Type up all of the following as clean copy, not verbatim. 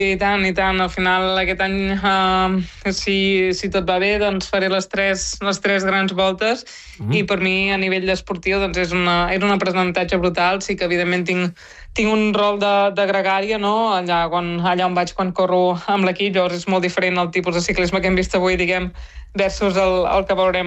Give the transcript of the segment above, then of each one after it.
I tant, i tant. Al final, aquest any, si tot va bé, doncs faré les tres grans voltes i per mi, a nivell esportiu, doncs és un aprenentatge brutal. Sí que, evidentment, tinc un rol de gregària, no? Allà on vaig quan corro amb l'equip, llavors és molt diferent el tipus de ciclisme que hem vist avui, diguem, versus el que veurem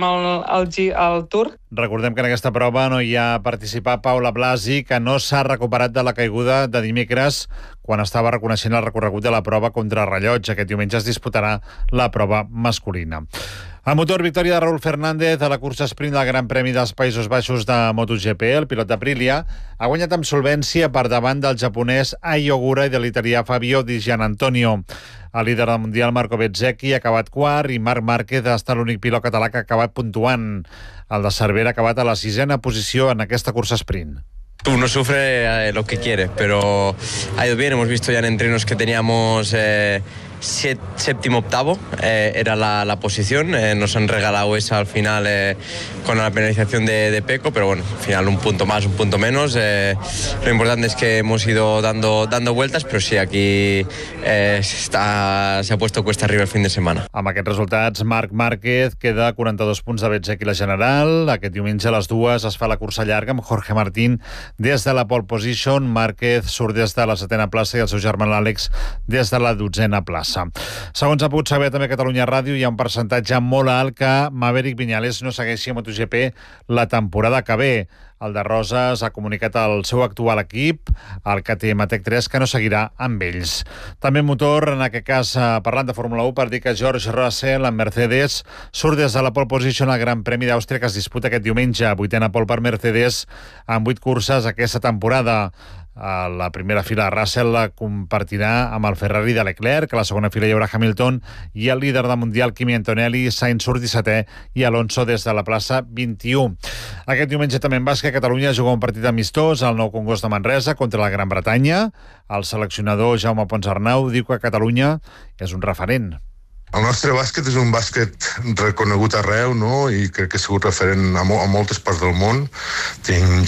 al Tour. Recordem que en aquesta prova no hi ha participat Paula Blasi, que no s'ha recuperat de la caiguda de dimecres quan estava reconeixent el recorregut de la prova contra rellotge. Aquest diumenge es disputarà la prova masculina. A motor, victòria de Raúl Fernández a la cursa sprint del Gran Premi dels Països Baixos de MotoGP. El pilot d'Aprilia ha guanyat amb solvència per davant del japonès Ai Ogura i de l'italià Fabio Di Gianantonio. El líder del Mundial, Marco Bezzecchi, ha acabat quart i Marc Márquez ha estat l'únic pilot català que ha acabat puntuant. El de Cervera ha acabat a la 6ª posició en aquesta cursa sprint. Uno sufre lo que quiere, pero ha ido bien. Hemos visto ya en entrenos que teníamos séptimo, octavo, era la posición. Nos han regalado esa al final con la penalización de Pecco, pero bueno, al final un punto más, un punto menos. Lo importante es que hemos ido dando vueltas, pero sí, aquí se ha puesto cuesta arriba el fin de semana. Amb aquests resultats, Marc Márquez queda a 42 punts de Bezzecchi la general. Aquest diumenge a les 2 es fa la cursa llarga amb Jorge Martín des de la pole position. Márquez surt des de la 7ª plaça i el seu germà l'Àlex des de la 12ª plaça. Segons ha pogut saber també a Catalunya Ràdio, hi ha un percentatge molt alt que Maverick Viñales no segueixi a MotoGP la temporada que ve. El de Roses ha comunicat al seu actual equip, el KTM Tech3, que no seguirà amb ells. També motor, en aquest cas parlant de Fórmula 1, per dir que George Russell, en Mercedes, surt des de la pole position al Gran Premi d'Àustria que es disputa aquest diumenge. 8ª pole per Mercedes amb 8 curses aquesta temporada. A la primera fila Russell la compartirà amb el Ferrari de Leclerc, a la segona fila hi haurà Hamilton i el líder del Mundial Kimi Antonelli. Sainz surt 17è i Alonso des de la plaça 21. Aquest diumenge també en bàsquet Catalunya juga un partit amistós al Nou Congost de Manresa contra la Gran Bretanya. El seleccionador Jaume Ponsarnau diu que Catalunya és un referent. El nostre bàsquet és un bàsquet reconegut arreu, no? I crec que ha sigut referent a moltes parts del món. Tinc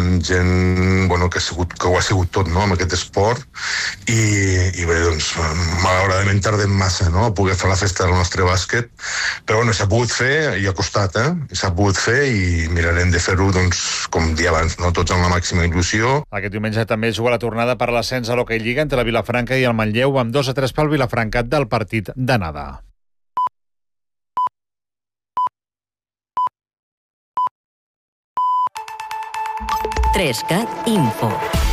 gent bueno, que ho ha sigut tot, no?, amb aquest esport i bé, doncs malauradament tardem massa, no?, a poder fer la festa del nostre bàsquet, però bueno, s'ha pogut fer i ha costat, s'ha pogut fer i mirarem de fer-ho, doncs, com dia abans, no?, tots amb la màxima il·lusió. Aquest diumenge també juga la tornada per l'ascens a l'Hockey Lliga entre la Vilafranca i el Manlleu amb 2-3 pel Vilafranca del partit d'anada. Trescat Info.